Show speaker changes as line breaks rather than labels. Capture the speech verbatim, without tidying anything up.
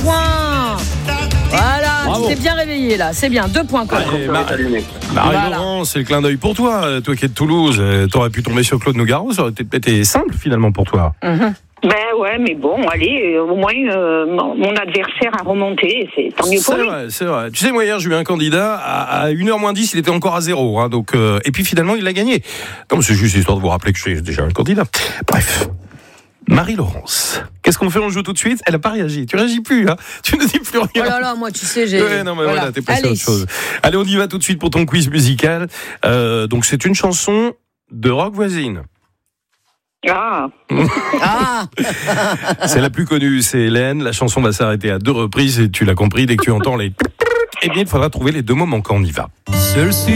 points. Voilà,
Bravo.
tu t'es bien réveillé là, c'est bien, deux points quand même.
Allez, Mar-
Marie-Laurent, voilà. C'est le clin d'œil pour toi. Toi qui es de Toulouse, t'aurais pu tomber sur Claude Nougaro, ça aurait peut-être été simple finalement pour toi.
Mm-hmm.
Ben ouais, mais bon, allez, euh, au moins euh, mon, mon adversaire a remonté, c'est tant mieux pour
C'est
lui.
vrai, c'est vrai. Tu sais, moi hier, j'ai eu un candidat, à, à une heure moins dix, il était encore à zéro. Hein, donc, euh, et puis finalement, il l'a gagné. Non, c'est juste histoire de vous rappeler que je suis déjà un candidat. Bref. Marie-Laurence, qu'est-ce qu'on fait? On joue tout de suite? Elle n'a pas réagi. Tu réagis plus, hein? Tu ne dis plus rien.
Oh là là, moi, tu sais, j'ai.
Ouais, non, mais voilà, voilà t'es passé à
Allez.
autre chose. Allez, on y va tout de suite pour ton quiz musical. Euh, donc, c'est une chanson de rock voisine.
Ah.
Ah.
C'est la plus connue, c'est Hélène. La chanson va s'arrêter à deux reprises et tu l'as compris, dès que tu entends les... Eh bien, il faudra trouver les deux mots manquants. On y va. Seul